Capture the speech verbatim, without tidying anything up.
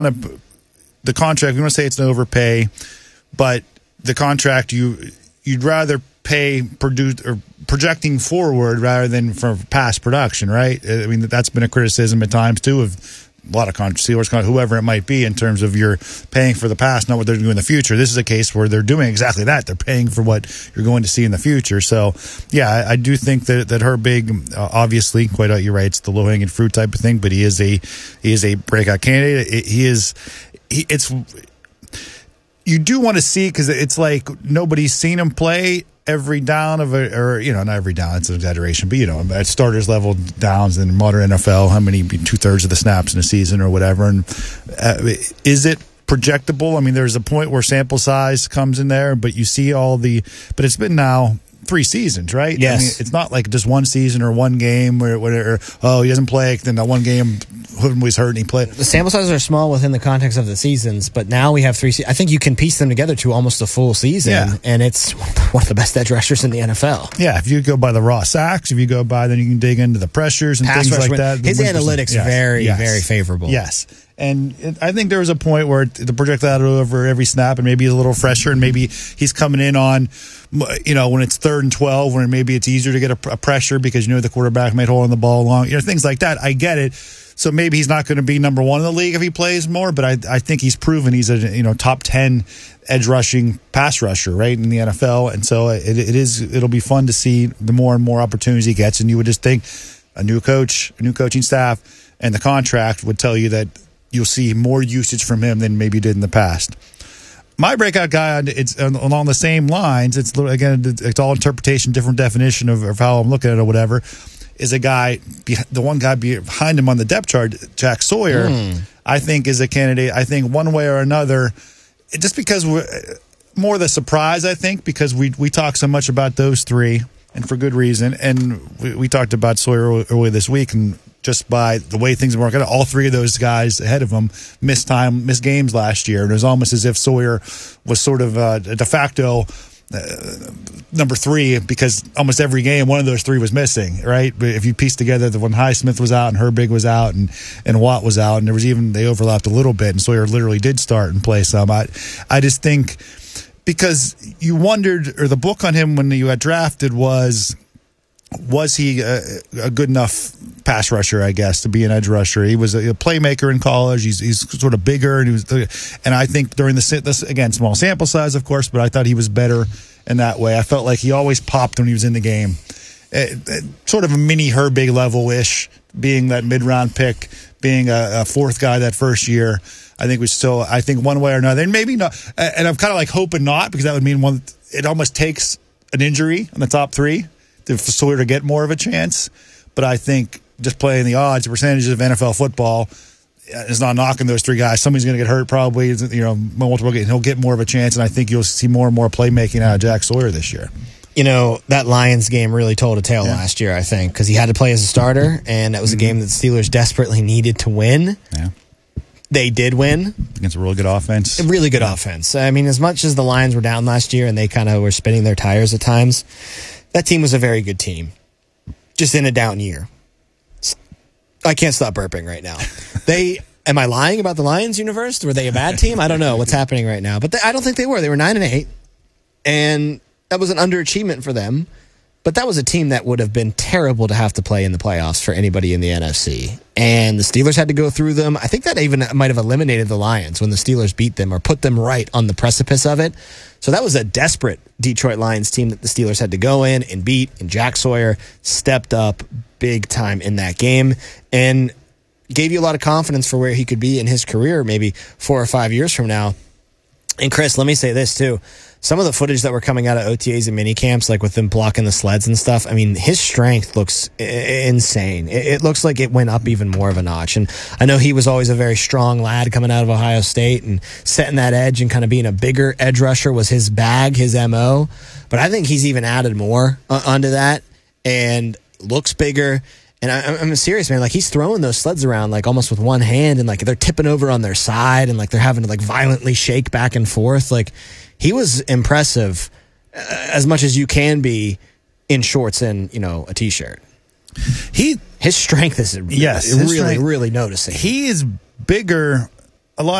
the contract, we want to say it's an overpay, but the contract you you'd rather pay produce or projecting forward rather than for past production, right? I mean, that's been a criticism at times too of a lot of Steelers, whoever it might be, in terms of you're paying for the past, not what they're doing in the future. This is a case where they're doing exactly that. They're paying for what you're going to see in the future. So, yeah, I, I do think that that Herbig, uh, obviously, quite out, you're right, it's the low hanging fruit type of thing, but he is a he is a breakout candidate. It, he is, he, it's you do want to see, because it's like nobody's seen him play every down of a, or, you know, not every down, it's an exaggeration, but, you know, at starters level downs in modern N F L, how many, two-thirds of the snaps in a season or whatever. And uh, is it projectable? I mean, there's a point where sample size comes in there, but you see all the, but it's been now three seasons, right? Yes. I mean, it's not like just one season or one game where, where oh, he doesn't play, then that one game Hood was hurt and he played. The sample sizes are small within the context of the seasons, but now we have three se- I think you can piece them together to almost a full season, yeah. and it's one of the best edge rushers in the N F L. Yeah, if you go by the raw sacks, if you go by, then you can dig into the pressures and Pass things like win. that. His analytics yes. very, yes. very favorable. Yes. And it, I think there was a point where the project out over every snap, and maybe he's a little fresher, and maybe he's coming in on, you know, when it's third and twelve, when maybe it's easier to get a, a pressure because you know the quarterback might hold on the ball long, you know, things like that. I get it. So maybe he's not going to be number one in the league if he plays more, but I, I think he's proven he's a you know top ten edge rushing pass rusher, right, in the N F L. And so it, it is it'll be fun to see the more and more opportunities he gets. And you would just think a new coach, a new coaching staff, and the contract would tell you that you'll see more usage from him than maybe you did in the past. My breakout guy, it's along the same lines. It's again, it's all interpretation, different definition of, of how I'm looking at it or whatever. Is a guy, the one guy behind him on the depth chart, Jack Sawyer, mm. I think is a candidate. I think one way or another, just because we're more the surprise, I think, because we we talk so much about those three, and for good reason. And we, we talked about Sawyer earlier this week, and just by the way things were working out, all three of those guys ahead of him missed time, missed games last year. And it was almost as if Sawyer was sort of a de facto Uh, number three, because almost every game one of those three was missing, right? But if you piece together the when Highsmith was out and Herbig was out and, and Watt was out, and there was even they overlapped a little bit, and Sawyer literally did start and play some. I, I just think because you wondered, or the book on him when you got drafted was, was he a, a good enough pass rusher, I guess, to be an edge rusher? He was a, a playmaker in college. He's he's sort of bigger, and he was, and I think during the this again small sample size, of course, but I thought he was better in that way. I felt like he always popped when he was in the game, it, it, sort of a mini Herbig level ish, being that mid round pick, being a, a fourth guy that first year. I think we still, I think one way or another, and maybe not. And I'm kind of like hoping not, because that would mean one. It almost takes an injury in the top three to Sawyer to get more of a chance. But I think just playing the odds, the percentages of N F L football is not knocking those three guys. Somebody's going to get hurt probably. You know, multiple. He'll get more of a chance, and I think you'll see more and more playmaking out of Jack Sawyer this year. You know, that Lions game really told a tale yeah. last year, I think, because he had to play as a starter, and that was mm-hmm. a game that the Steelers desperately needed to win. Yeah. They did win. Against a really good offense. A really good yeah. offense. I mean, as much as the Lions were down last year and they kind of were spinning their tires at times, that team was a very good team, just in a down year. I can't stop burping right now. They, am I lying about the Lions universe? Were they a bad team? I don't know what's happening right now, but they, I don't think they were. They were nine and eight, and that was an underachievement for them. But that was a team that would have been terrible to have to play in the playoffs for anybody in the N F C. And the Steelers had to go through them. I think that even might have eliminated the Lions when the Steelers beat them or put them right on the precipice of it. So that was a desperate Detroit Lions team that the Steelers had to go in and beat. And Jack Sawyer stepped up big time in that game and gave you a lot of confidence for where he could be in his career maybe four or five years from now. And Chris, let me say this too. Some of the footage that were coming out of O T As and mini camps, like with them blocking the sleds and stuff, I mean, his strength looks I- insane. It-, it looks like it went up even more of a notch. And I know he was always a very strong lad coming out of Ohio State, and setting that edge and kind of being a bigger edge rusher was his bag, his M O. But I think he's even added more uh, onto that and looks bigger. And I, I'm serious, man. Like, he's throwing those sleds around like almost with one hand, and like they're tipping over on their side, and like they're having to like violently shake back and forth. Like, he was impressive uh, as much as you can be in shorts and, you know, a t-shirt. He his strength is yes, really, strength, really noticing. He is bigger